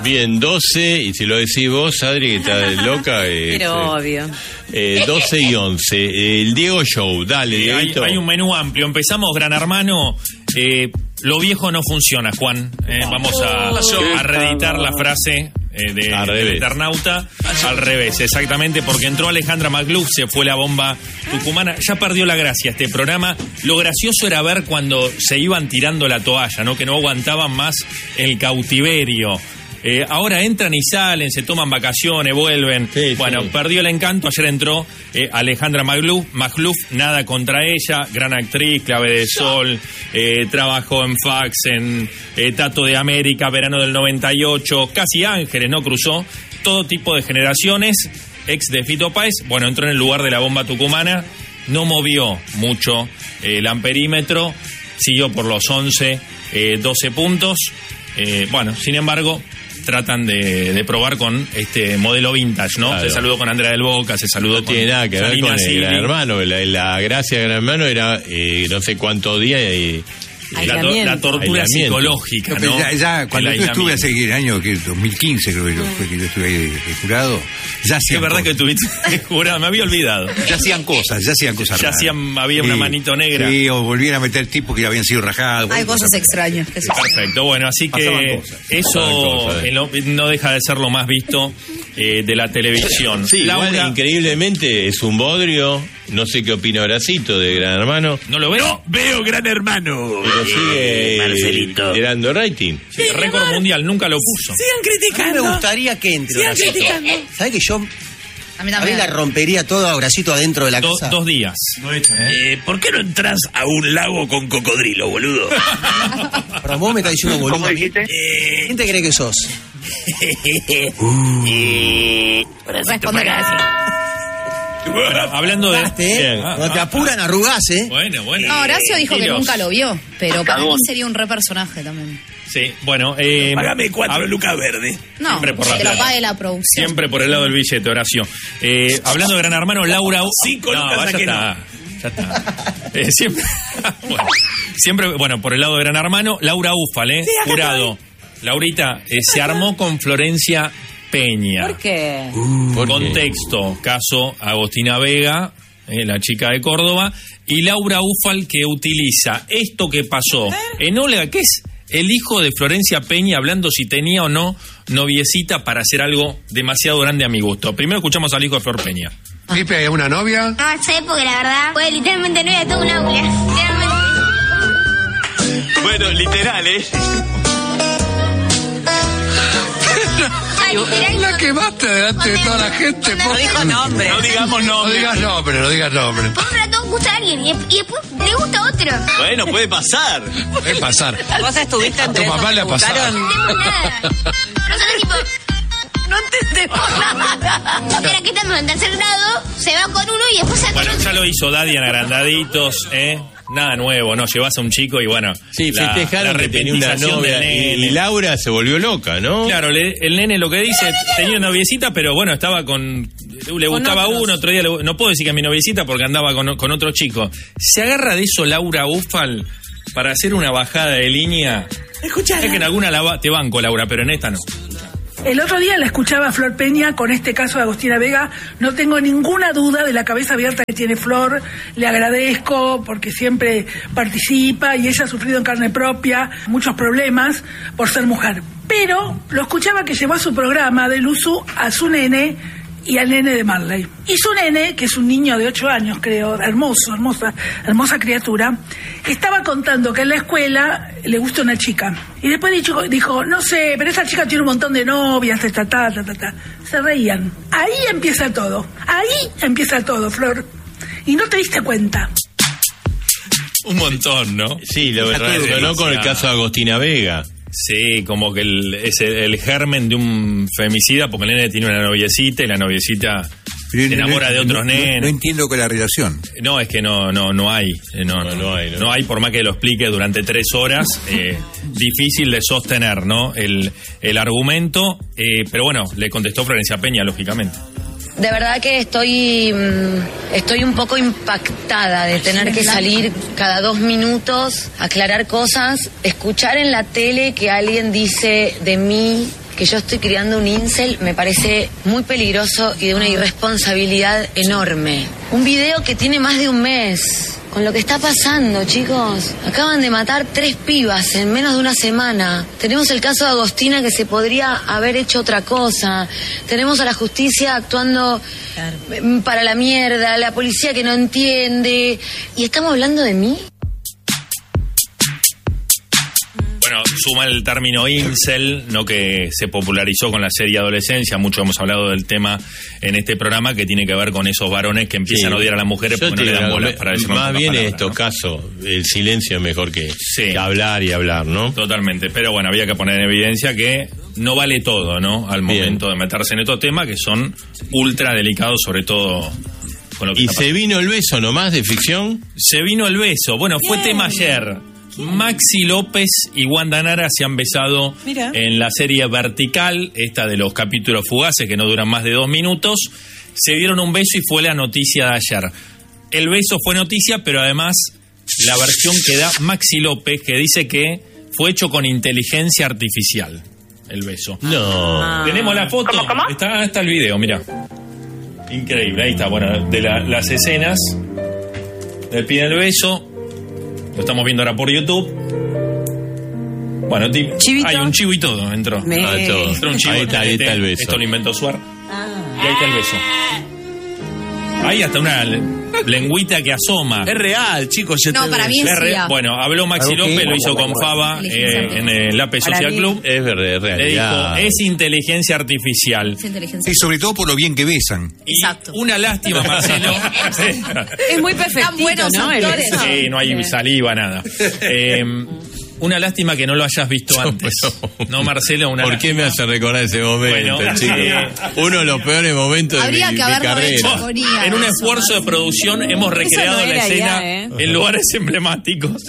Bien, 12, y si lo decís vos, Adri, que está loca. Pero obvio. 12 y 11. El Diego Show, dale, Dieguito. Hay un menú amplio. Empezamos, Gran Hermano. Lo viejo no funciona, Juan. Vamos a reeditar la frase del internauta. Al revés, exactamente, porque entró Alejandra Magluf, se fue la bomba tucumana. Ya perdió la gracia este programa. Lo gracioso era ver cuando se iban tirando la toalla, ¿no? Que no aguantaban más el cautiverio. Ahora entran y salen, se toman vacaciones, vuelven. Sí, bueno, sí. Perdió el encanto. Ayer entró Alejandra Magluf, nada contra ella, gran actriz, Clave de Sol, trabajó en Fax, en Tato de América, verano del 98, Casi Ángeles, ¿no? Cruzó todo tipo de generaciones, ex de Fito Páez. Bueno, entró en el lugar de la bomba tucumana, no movió mucho el amperímetro, siguió por los 11, 12 puntos. Bueno, sin embargo, tratan de probar con este modelo vintage, ¿no? Claro. Se saludó con Andrea del Boca, se saludó con... No tiene nada que ver con el Gran Hermano. La gracia del Gran Hermano era no sé cuántos días y... La tortura psicológica, ¿no? Ya cuando yo estuve hace el año 2015, creo que fue que yo estuve ahí de jurado, ya hacían... Es verdad que estuviste de jurado, me había olvidado. Ya hacían cosas Ya había una manito negra. Sí, o volvían a meter tipos que habían sido rajados. Hay cosas extrañas. Que perfecto, bueno, así que eso no deja de ser lo más visto de la televisión. Sí, Laura, increíblemente es un bodrio. No sé qué opina Horacito de Gran Hermano. ¿No lo ves? No, veo Gran Hermano. Pero sigue Marcelito generando rating. Sí, récord mundial, nunca lo puso. Sigan criticando. Me gustaría que entre. Sigan criticando. ¿Sabes que yo a mí la rompería todo a Horacito adentro de la casa? 2 días. ¿Por qué no entras a un lago con cocodrilo, boludo? Pero vos me estás diciendo boludo. ¿Cómo dijiste? ¿Quién te cree que sos? Responderá así. Bueno, hablando de... Cuando te apuran, arrugás, Bueno. No, Horacio dijo que nunca lo vio, pero para mí sería un re personaje también. Sí, bueno... Págame 4 lucas verdes. No, siempre por te lo pague la producción. Siempre por el lado del billete, Horacio. Hablando de Gran Hermano, Laura... 5 lucas a que ya está. Siempre, por el lado de Gran Hermano, Laura Ufal, jurado. Laurita, se armó con Florencia Peña. ¿Por qué? Contexto, caso Agostina Vega, la chica de Córdoba, y Laura Ufal, que utiliza esto que pasó en Olga, que es el hijo de Florencia Peña, hablando si tenía o no noviecita, para hacer algo demasiado grande a mi gusto. Primero escuchamos al hijo de Flor Peña. ¿Pipe, hay una novia? No sé, porque la verdad fue literalmente novia de toda una aula. Bueno, literal, La quemaste delante de toda la gente. No dijo nombre. No digamos nombre. No digas nombre. Porque a todos gusta a alguien y después le gusta a otro. Bueno, puede pasar. Puede pasar. Vos estuviste entre tu papá le ha pasado. No entendemos nada. Nosotros tipo... No entendemos nada. Era que estamos en tercer grado, se va con uno y después... Bueno, ya lo hizo Daddy en Agrandaditos, Nada nuevo, ¿no? Llevas a un chico y bueno... Sí, festejaron que tenía una novia y Laura se volvió loca, ¿no? Claro, el nene lo que dice, tenía una noviecita, pero bueno, estaba con... Le gustaba uno, otro día... No puedo decir que es mi noviecita porque andaba con otro chico. ¿Se agarra de eso Laura Ufal para hacer una bajada de línea? Escuchá. Es que en alguna te banco, Laura, pero en esta no. El otro día la escuchaba a Flor Peña con este caso de Agostina Vega. No tengo ninguna duda de la cabeza abierta que tiene Flor. Le agradezco porque siempre participa y ella ha sufrido en carne propia muchos problemas por ser mujer. Pero lo escuchaba que llevó a su programa de Luzu a su nene y al nene de Marley. Y su nene, que es un niño de 8 años, creo, hermosa criatura, estaba contando que en la escuela le gusta una chica. Y después dijo, no sé, pero esa chica tiene un montón de novias, Se reían. Ahí empieza todo, Flor. Y no te diste cuenta. Un montón, ¿no? Sí, lo relacionó con el caso de Agostina Vega. Sí, como que es el germen de un femicida, porque el nene tiene una noviecita y la noviecita se enamora de otros nenes. No entiendo con la relación. No, es que no hay. No hay, por más que lo explique durante 3 horas, difícil de sostener, ¿no? El argumento, pero bueno, le contestó Florencia Peña, lógicamente. De verdad que estoy un poco impactada de tener que salir cada 2 minutos, aclarar cosas, escuchar en la tele que alguien dice de mí que yo estoy criando un incel me parece muy peligroso y de una irresponsabilidad enorme. Un video que tiene más de un mes. Con lo que está pasando, chicos. Acaban de matar 3 pibas en menos de una semana. Tenemos el caso de Agostina, que se podría haber hecho otra cosa. Tenemos a la justicia actuando para la mierda, la policía que no entiende. ¿Y estamos hablando de mí? Bueno, suma el término incel, ¿no?, que se popularizó con la serie Adolescencia. Mucho hemos hablado del tema en este programa, que tiene que ver con esos varones que empiezan a odiar a las mujeres porque no le dan bola. Más bien en estos casos, el silencio es mejor que hablar y hablar, ¿no? Totalmente. Pero bueno, había que poner en evidencia que no vale todo, ¿no? Al momento de meterse en estos temas que son ultra delicados, sobre todo con lo que ¿Y se vino el beso nomás de ficción? Se vino el beso. Bueno, fue tema ayer. Maxi López y Wanda Nara se han besado en la serie Vertical, esta de los capítulos fugaces que no duran más de 2 minutos. Se dieron un beso y fue la noticia de ayer. El beso fue noticia, pero además la versión que da Maxi López, que dice que fue hecho con inteligencia artificial, el beso. No. Tenemos la foto. ¿Cómo? Está el video, mira. Increíble, ahí está. Bueno, de las escenas. Le piden el beso. Lo estamos viendo ahora por YouTube. Bueno, hay un chivo y todo, entró. Entró un chivo. Ahí está el beso. Esto lo inventó Suar. Y ahí está el beso. Hay hasta una lengüita que asoma. Es real, chicos. No, para mí es real. Bueno, habló Maxi López, lo hizo con Faba en el AP Social Club. Es verdad, le dijo, es inteligencia artificial. Y sobre todo por lo bien que besan. Exacto. Una lástima, Marcelo. Es muy perfectito, ¿no? Sí, no hay saliva, nada. Una lástima que no lo hayas visto antes. No, Marcelo, una ¿Por qué me hace recordar ese momento, chico? Uno de los peores momentos de mi carrera. En un esfuerzo de producción hemos recreado la escena en lugares emblemáticos.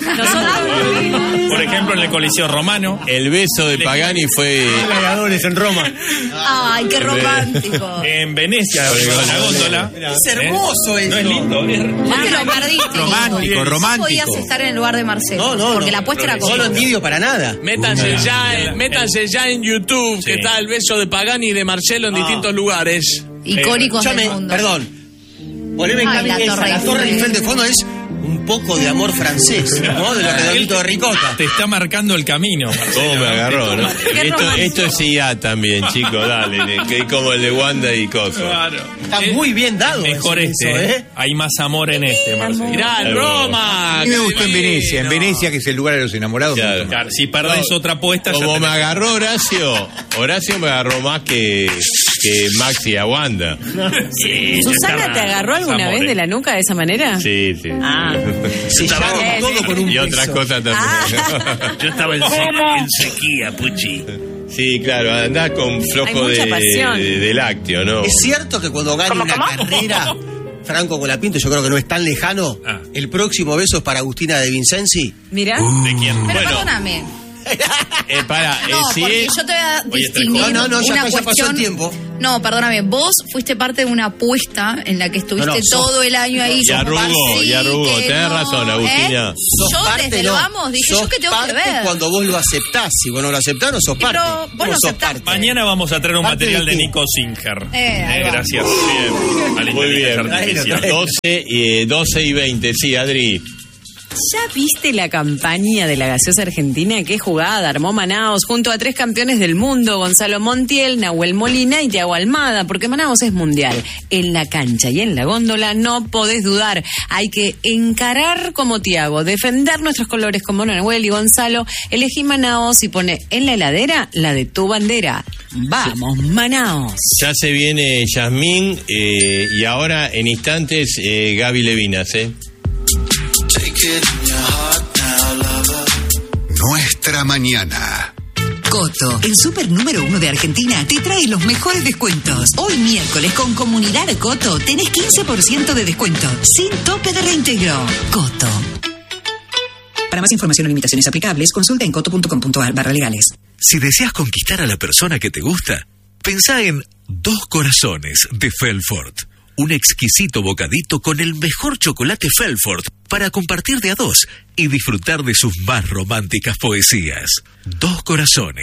Por ejemplo, en el Coliseo Romano. El beso de Pagani fue... Gladiadores en Roma. Ay, qué romántico. En Venecia, con la góndola. Es hermoso eso. No es lindo. Ya te lo perdiste. Romántico. No podías estar en el lugar de Marcelo. Porque la apuesta era No lo envidio para nada. Métanse ya en YouTube, que está el beso de Pagani y de Marcelo en distintos lugares. Icónicos del mundo. Perdón. Poneme en cambio la Torre Eiffel de fondo es un poco de amor francés, ¿no? De los redonditos de ricota. Te está marcando el camino. ¿Cómo me agarró, no? Esto es IA también, chicos, dale. Que es como el de Wanda y Coso. Claro. Está muy bien dado. Mejor este, Hay más amor en este, Marcelo. Mirá, en Roma. A mí me gustó en Venecia. En Venecia, que es el lugar de los enamorados. Claro, si perdés otra apuesta... Como me agarró Horacio me agarró más que Maxi a Wanda. ¿Susana te agarró alguna vez de la nuca de esa manera? Sí. Sí, todo con un y otras cosas también. Yo estaba en sequía, Puchi. Sí, claro, andás con flojo de lácteo, ¿no? Es cierto que cuando gane una carrera, Franco Colapinto, yo creo que no es tan lejano, el próximo beso es para Agustina de Vincenzi. Mirá. ¿De quién? Pero perdóname. porque yo te voy a distinguir ya una pasó cuestión. el tiempo. No, perdóname, vos fuiste parte de una apuesta en la que estuviste todo el año ahí. Ya arrugó, tenés razón, Agustina. Yo desde lo vamos dije, yo que tengo que ver. Cuando vos lo aceptás, si vos no lo aceptás, no sos parte. Pero vos no aceptaste. Mañana vamos a traer un material de Nico Singer. Gracias. Muy bien. 12 y 20, sí, Adri. ¿Ya viste la campaña de la gaseosa argentina? Qué jugada armó Manaos junto a 3 campeones del mundo, Gonzalo Montiel, Nahuel Molina y Thiago Almada, porque Manaos es mundial. En la cancha y en la góndola no podés dudar. Hay que encarar como Thiago, defender nuestros colores como Nahuel y Gonzalo. Elegí Manaos y pone en la heladera la de tu bandera. ¡Vamos, Manaos! Ya se viene Yasmín y ahora en instantes Gaby Levinas, Nuestra mañana. Coto, el super número 1 de Argentina, te trae los mejores descuentos. Hoy miércoles con Comunidad Coto tenés 15% de descuento, sin tope de reintegro. Coto. Para más información o limitaciones aplicables, consulta en coto.com.ar/legales. Si deseas conquistar a la persona que te gusta, pensá en Dos Corazones de Felfort. Un exquisito bocadito con el mejor chocolate Felfort para compartir de a 2 y disfrutar de sus más románticas poesías. Dos Corazones.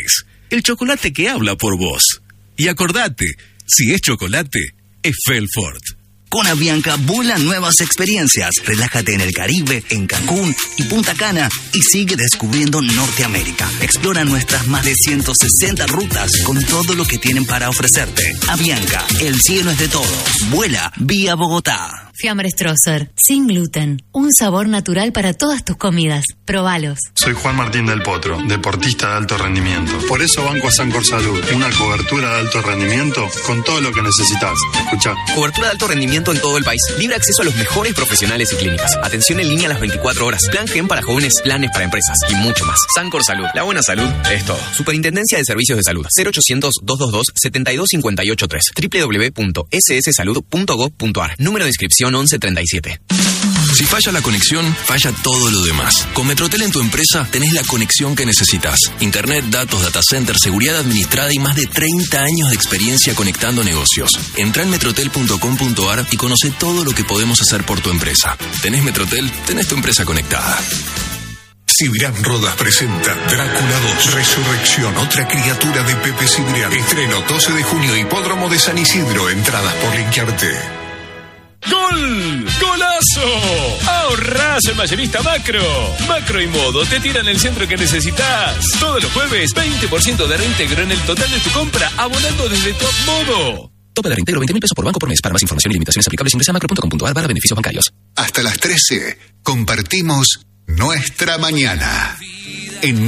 el chocolate que habla por vos. Y acordate, si es chocolate, es Felfort. Con Avianca vuela nuevas experiencias. Relájate en el Caribe, en Cancún y Punta Cana y sigue descubriendo Norteamérica. Explora nuestras más de 160 rutas con todo lo que tienen para ofrecerte. Avianca, el cielo es de todos. Vuela vía Bogotá. Fiambres Trosser, sin gluten, un sabor natural para todas tus comidas. Probalos. Soy Juan Martín del Potro, deportista de alto rendimiento. Por eso banco a Sancor Salud, una cobertura de alto rendimiento con todo lo que necesitas. Escuchá. Cobertura de alto rendimiento en todo el país. Libre acceso a los mejores profesionales y clínicas. Atención en línea a las 24 horas. Plan GEM para jóvenes, planes para empresas y mucho más. Sancor Salud. La buena salud es todo. Superintendencia de Servicios de Salud. 0800-222-72583. www.sssalud.gov.ar. Número de inscripción 1137. Si falla la conexión, falla todo lo demás. Con Metrotel en tu empresa tenés la conexión que necesitas. Internet, datos, data center, seguridad administrada y más de 30 años de experiencia conectando negocios. Entrá en metrotel.com.ar y conoce todo lo que podemos hacer por tu empresa. ¿Tenés Metrotel? Tenés tu empresa conectada. Cibrián Rodas presenta Drácula 2, Resurrección, otra criatura de Pepe Cibrián. Estreno 12 de junio, Hipódromo de San Isidro. Entradas por Linkearte. ¡Gol! ¡Golazo! ¡Ahorrás en Mayorista Macro! Macro y Modo te tiran el centro que necesitas. Todos los jueves, 20% de reintegro en el total de tu compra, abonando desde Top Modo. Tope de reintegro 20.000 pesos por banco por mes. Para más información y limitaciones aplicables ingresa a macro.com.ar/beneficios bancarios. Hasta las 13, compartimos Nuestra Mañana. En